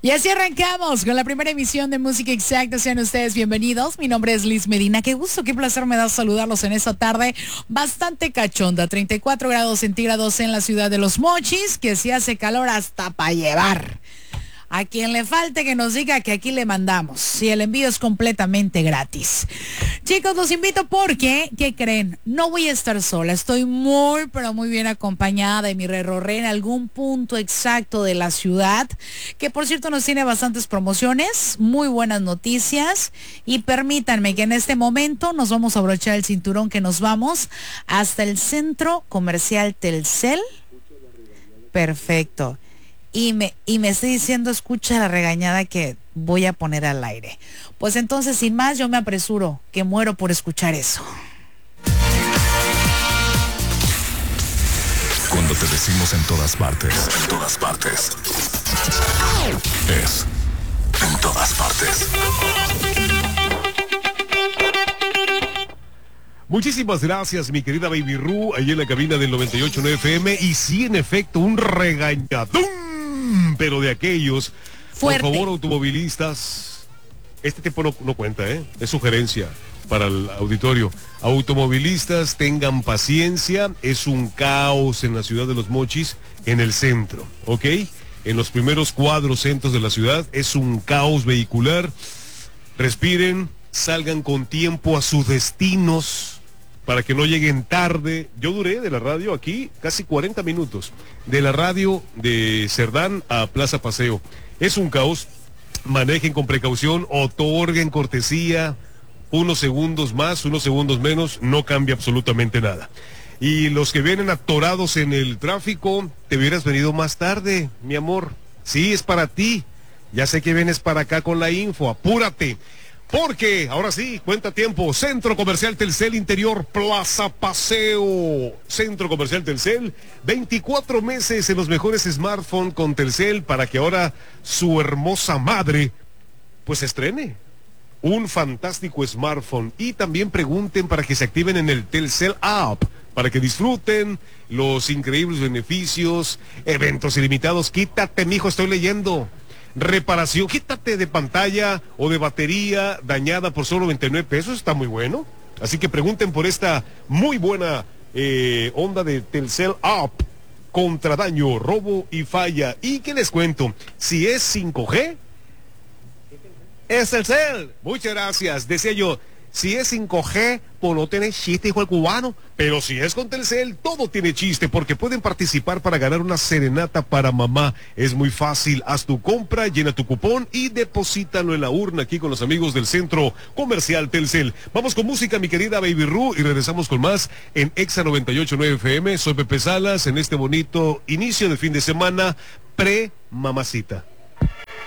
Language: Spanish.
Y así arrancamos con la primera emisión de Música Exacta. Sean ustedes bienvenidos. Mi nombre es Liz Medina. Qué gusto, qué placer me da saludarlos en esta tarde bastante cachonda. 34 grados centígrados en la ciudad de Los Mochis, que se hace calor hasta para llevar. A quien le falte que nos diga que aquí le mandamos. Si el envío es completamente gratis. Chicos, los invito porque, ¿qué creen? No voy a estar sola. Estoy muy, pero muy bien acompañada de mi rerorré en algún punto exacto de la ciudad. Que por cierto nos tiene bastantes promociones, muy buenas noticias. Y permítanme que en este momento nos vamos a abrochar el cinturón, que nos vamos hasta el Centro Comercial Telcel. Perfecto. Y me estoy diciendo, escucha la regañada que voy a poner al aire. Pues entonces, sin más, yo me apresuro, que muero por escuchar eso. Cuando te decimos en todas partes, es en todas partes. Muchísimas gracias, mi querida Baby Ru, ahí en la cabina del 98.9 FM. Y sí, en efecto, un regañadón, pero de aquellos. Fuerte. Por favor, automovilistas, este tiempo no cuenta, es sugerencia para el auditorio. Automovilistas, tengan paciencia, es un caos en la ciudad de Los Mochis, en el centro, ¿ok? En los primeros cuadros centros de la ciudad es un caos vehicular. Respiren, salgan con tiempo a sus destinos para que no lleguen tarde. Yo duré de la radio aquí casi 40 minutos, de la radio de Cerdán a Plaza Paseo. Es un caos. Manejen con precaución, otorguen cortesía, unos segundos más, unos segundos menos, no cambia absolutamente nada. Y los que vienen atorados en el tráfico, te hubieras venido más tarde, mi amor. Sí, es para ti. Ya sé que vienes para acá con la info, apúrate. Porque, ahora sí, cuenta tiempo. Centro Comercial Telcel Interior, Plaza Paseo. Centro Comercial Telcel, 24 meses en los mejores smartphones con Telcel, para que ahora su hermosa madre, pues estrene un fantástico smartphone. Y también pregunten para que se activen en el Telcel App, para que disfruten los increíbles beneficios, eventos ilimitados. Quítate, mijo, estoy leyendo. Reparación, quítate de pantalla o de batería dañada por solo 29 pesos, está muy bueno. Así que pregunten por esta muy buena onda de Telcel App contra daño, robo y falla. ¿Y qué les cuento? Si es 5G, es Telcel. Muchas gracias. Decía yo, si es 5G, pues no tiene chiste, hijo el cubano. Pero si es con Telcel, todo tiene chiste, porque pueden participar para ganar una serenata para mamá. Es muy fácil, haz tu compra, llena tu cupón y deposítalo en la urna aquí con los amigos del Centro Comercial Telcel. Vamos con música, mi querida Baby Ru, y regresamos con más en Exa 98.9 FM. Soy Pepe Salas en este bonito inicio de fin de semana pre-mamacita.